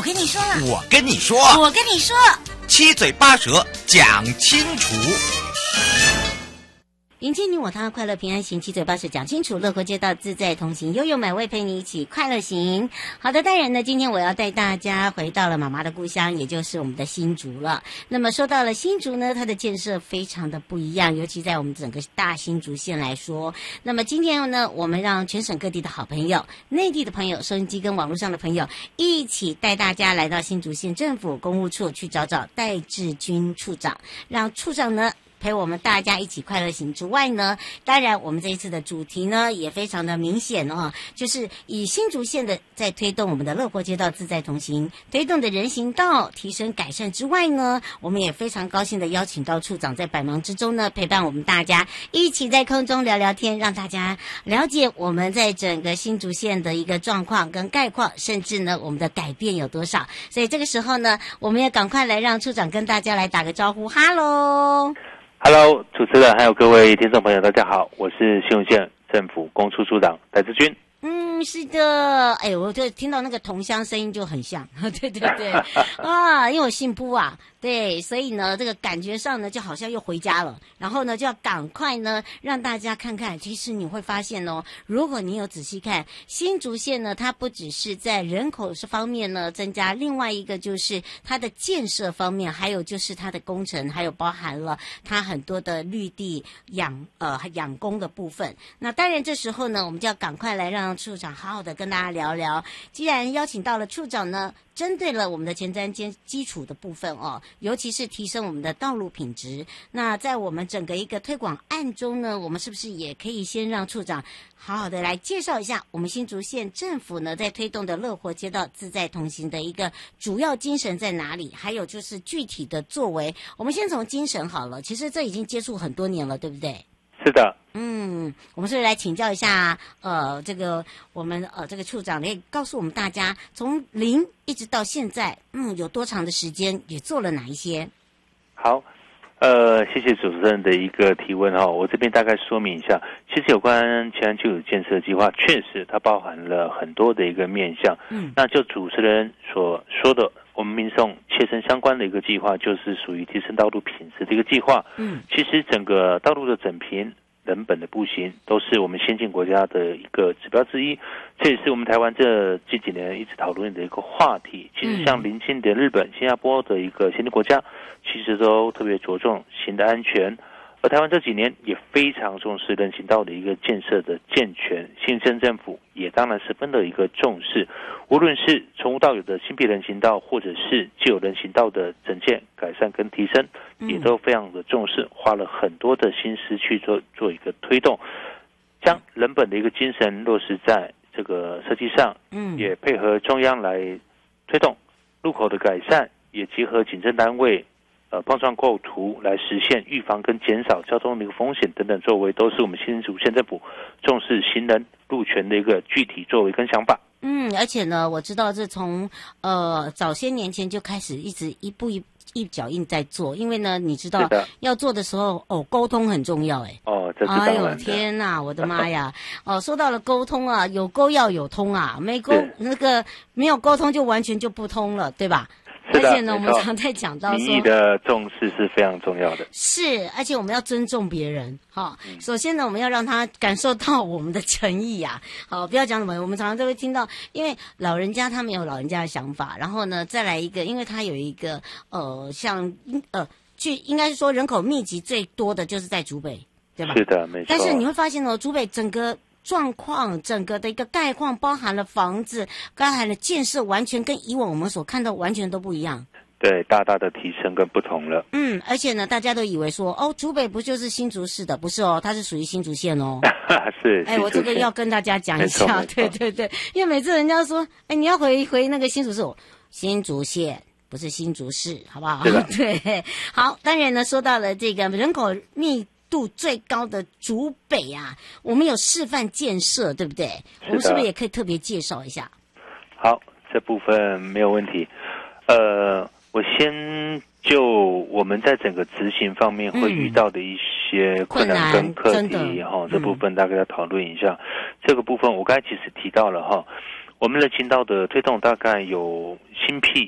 跟你说了， 我跟你说， 我跟你说， 七嘴八舌讲清楚。 迎接你我他，快乐平安行，七嘴八舌讲清楚，乐活街道自在同行，悠悠美味陪你一起快乐行。好的，当然呢，今天我要带大家回到了妈妈的故乡，也就是我们的新竹了。那么说到了新竹呢，它的建设非常的不一样，尤其在我们整个大新竹县来说。那么今天呢，我们让全省各地的好朋友、内地的朋友、收音机跟网络上的朋友一起带大家来到新竹县政府公务处去找找戴志军处长，让处长呢陪我们大家一起快乐行之外呢，当然我们这一次的主题呢也非常的明显哦，就是以新竹县的在推动我们的乐活街道自在同行，推动的人行道提升改善之外呢，我们也非常高兴的邀请到处长在百忙之中呢陪伴我们大家一起在空中聊聊天，让大家了解我们在整个新竹县的一个状况跟概况，甚至呢我们的改变有多少。所以这个时候呢，我们也赶快来让处长跟大家来打个招呼。哈喽 Hello， 主持人还有各位听众朋友，大家好，我是新竹县政府公处处长戴志军。 是的，哎，我就听到那个同乡声音就很像，对对对，啊，因为我姓布啊，对，所以呢，这个感觉上呢，就好像又回家了，然后呢，就要赶快呢，让大家看看，其实你会发现哦，如果你有仔细看，新竹县呢，它不只是在人口方面呢增加，另外一个就是它的建设方面，还有就是它的工程，还有包含了它很多的绿地养工的部分。那当然这时候呢，我们就要赶快来让处长好好的跟大家聊聊。既然邀请到了处长呢，针对了我们的前瞻基础的部分哦，尤其是提升我们的道路品质。那在我们整个一个推广案中呢，我们是不是也可以先让处长好好的来介绍一下我们新竹县政府呢在推动的乐活街道自在同行的一个主要精神在哪里？还有就是具体的作为。我们先从精神好了，其实这已经接触很多年了，对不对？ 是的。 我们是来请教一下，这个我们这个处长，可以告诉我们大家，从零一直到现在，有多长的时间，也做了哪一些？ 好，谢谢主持人的一个提问哈，我这边大概说明一下，其实有关前瞻基础建设计划，确实它包含了很多的一个面向。那就主持人所说的，我们民众切身相关的一个计划，就是属于提升道路品质的一个计划。其实整个道路的整平、人本的步行都是我们先进国家的一个指标之一，这也是我们台湾这几年一直讨论的一个话题。其实像邻近的日本、新加坡的一个先进国家，其实都特别着重行的安全，而台湾这几年也非常重视人行道的一个建设的健全，新县政府也当然十分的一个重视，无论是从无到有的新辟人行道，或者是既有人行道的整建、改善跟提升，也都非常的重视，花了很多的心思去做一个推动，将人本的一个精神落实在这个设计上，也配合中央来推动路口的改善，也结合警政单位碰撞构图来实现预防跟减少交通的一个风险等等作为，都是我们新竹县政府重视行人路权的一个具体作为跟想法。 而且呢，我知道这从早些年前就开始一直一步一脚印在做，因为呢，你知道要做的时候沟通很重要这是当然的。 哎呦天哪，我的妈呀！说到了沟通啊，有沟要有通啊，没有沟通就完全就不通了，对吧？而且呢，我们常在讲到说， 民意的重视是非常重要的。 是，而且我们要尊重别人。首先呢，我们要让他感受到我们的诚意啊。好，不要讲什么，我们常常都会听到，因为老人家他们有老人家的想法，然后呢，再来一个，因为他有一个应该是说人口密集最多的就是在竹北，对吧？ 是的，没错。 但是你会发现竹北整个状况，整个的一个概况，包含了房子，包含了建设，完全跟以往我们所看到完全都不一样。 对，大大的提升跟不同了。 而且呢，大家都以为说，竹北不就是新竹市的？不是哦，它是属于新竹县哦。 是。 我这个要跟大家讲一下，对对对，因为每次人家说，你要回那个新竹市，新竹县不是新竹市，好不好？对，好，当然呢，说到了这个人口密度最高的竹北啊，我们有示范建设，对不对？我们是不是也可以特别介绍一下？ 好，这部分没有问题。我先就我们在整个执行方面会遇到的一些困难跟课题这部分大概要讨论一下。这个部分我刚才其实提到了我们的勤劳的推动大概有新辟